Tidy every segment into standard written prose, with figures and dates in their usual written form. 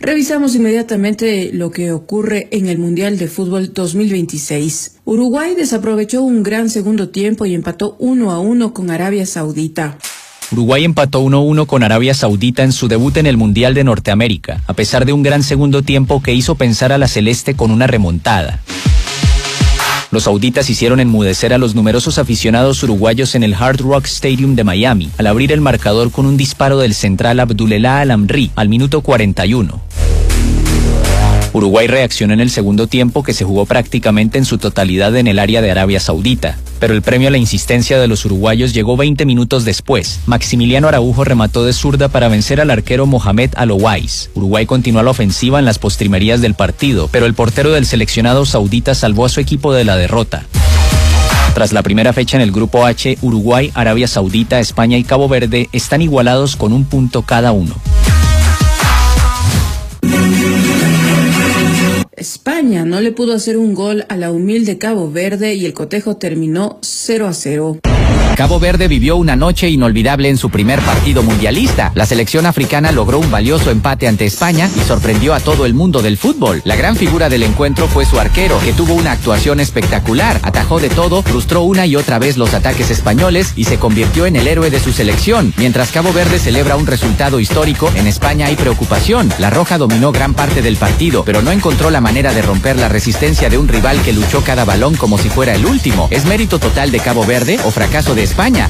Revisamos inmediatamente lo que ocurre en el Mundial de Fútbol 2026. Uruguay desaprovechó un gran segundo tiempo y empató 1-1 con Arabia Saudita. Uruguay empató 1-1 con Arabia Saudita en su debut en el Mundial de Norteamérica, a pesar de un gran segundo tiempo que hizo pensar a la celeste con una remontada. Los sauditas hicieron enmudecer a los numerosos aficionados uruguayos en el Hard Rock Stadium de Miami, al abrir el marcador con un disparo del central Abdulelah Al-Amri al minuto 41. Uruguay reaccionó en el segundo tiempo, que se jugó prácticamente en su totalidad en el área de Arabia Saudita, pero el premio a la insistencia de los uruguayos llegó 20 minutos después. Maximiliano Araujo remató de zurda para vencer al arquero Mohamed Al-Owais. Uruguay continuó a la ofensiva en las postrimerías del partido, pero el portero del seleccionado saudita salvó a su equipo de la derrota. Tras la primera fecha en el Grupo H, Uruguay, Arabia Saudita, España y Cabo Verde están igualados con un punto cada uno. España no le pudo hacer un gol a la humilde Cabo Verde y el cotejo terminó 0-0. Cabo Verde vivió una noche inolvidable en su primer partido mundialista. La selección africana logró un valioso empate ante España y sorprendió a todo el mundo del fútbol. La gran figura del encuentro fue su arquero, que tuvo una actuación espectacular. Atajó de todo, frustró una y otra vez los ataques españoles y se convirtió en el héroe de su selección. Mientras Cabo Verde celebra un resultado histórico, en España hay preocupación. La Roja dominó gran parte del partido, pero no encontró la manera de romper la resistencia de un rival que luchó cada balón como si fuera el último. ¿Es mérito total de Cabo Verde o fracaso de España?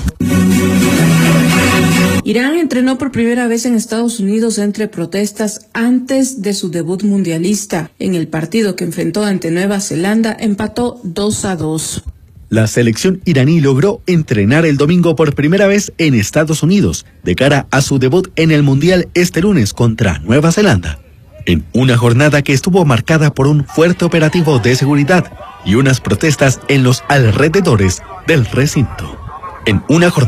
Irán entrenó por primera vez en Estados Unidos entre protestas antes de su debut mundialista. En el partido que enfrentó ante Nueva Zelanda empató 2-2. La selección iraní logró entrenar el domingo por primera vez en Estados Unidos, de cara a su debut en el Mundial este lunes contra Nueva Zelanda. En una jornada que estuvo marcada por un fuerte operativo de seguridad y unas protestas en los alrededores del recinto. El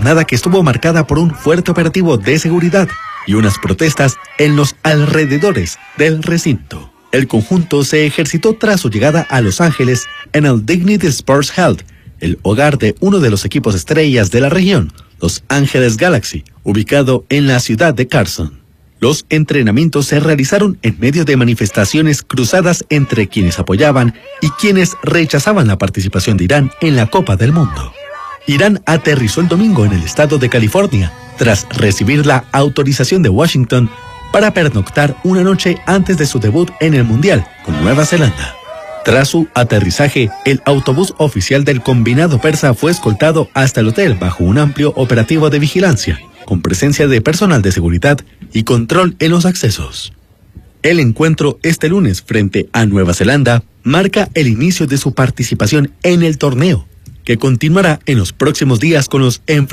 conjunto se ejercitó tras su llegada a Los Ángeles en el Dignity Sports Health, el hogar de uno de los equipos estrellas de la región, Los Ángeles Galaxy, ubicado en la ciudad de Carson. Los entrenamientos se realizaron en medio de manifestaciones cruzadas entre quienes apoyaban y quienes rechazaban la participación de Irán en la Copa del Mundo. Irán aterrizó el domingo en el estado de California, tras recibir la autorización de Washington para pernoctar una noche antes de su debut en el Mundial con Nueva Zelanda. Tras su aterrizaje, el autobús oficial del combinado persa fue escoltado hasta el hotel bajo un amplio operativo de vigilancia, con presencia de personal de seguridad y control en los accesos. El encuentro este lunes frente a Nueva Zelanda marca el inicio de su participación en el torneo, que continuará en los próximos días con los enfrentamientos